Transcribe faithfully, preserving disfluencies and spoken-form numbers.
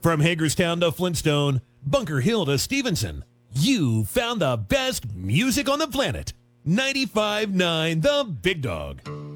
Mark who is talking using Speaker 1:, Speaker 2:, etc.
Speaker 1: From Hagerstown to Flintstone, Bunker Hill to Stevenson, you found the best music on the planet. ninety-five point nine The Big Dog.